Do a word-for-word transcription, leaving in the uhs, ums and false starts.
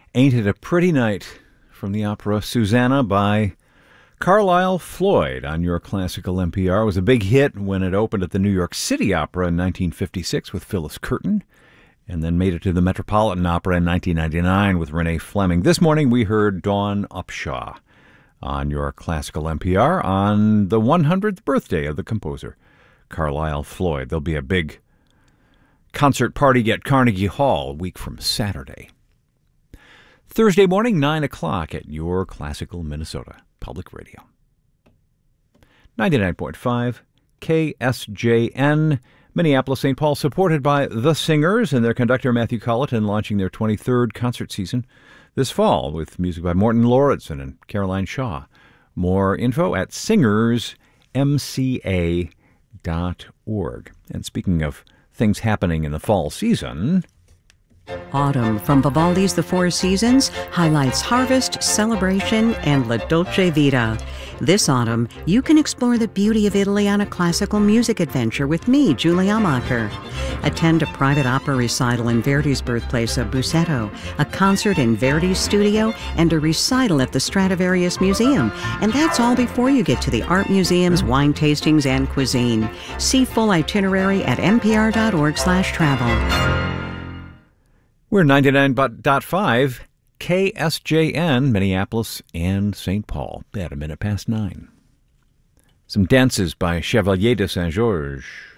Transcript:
Ain't It a Pretty Night from the opera Susanna by Carlisle Floyd on your classical N P R. It was a big hit when it opened at the New York City Opera in nineteen fifty-six with Phyllis Curtin, and then made it to the Metropolitan Opera in nineteen ninety-nine with Renee Fleming. This morning we heard Dawn Upshaw on your classical N P R on the one hundredth birthday of the composer, Carlisle Floyd. There'll be a big concert party at Carnegie Hall a week from Saturday. Thursday morning, nine o'clock at your classical Minnesota Public Radio. ninety-nine point five K S J N, Minneapolis, Saint Paul, supported by The Singers and their conductor Matthew Colleton, launching their twenty-third concert season this fall with music by Morton Lauritsen and Caroline Shaw. More info at singers m c a dot org. And speaking of things happening in the fall season, Autumn from Vivaldi's The Four Seasons highlights harvest, celebration, and La Dolce Vita. This autumn, you can explore the beauty of Italy on a classical music adventure with me, Julie Amacher. Attend a private opera recital in Verdi's birthplace of Busseto, a concert in Verdi's studio, and a recital at the Stradivarius Museum. And that's all before you get to the Art Museum's wine tastings and cuisine. See full itinerary at n p r dot org slash travel. We're ninety-nine point five K S J N, Minneapolis and Saint Paul, at a minute past nine. Some dances by Chevalier de Saint-Georges.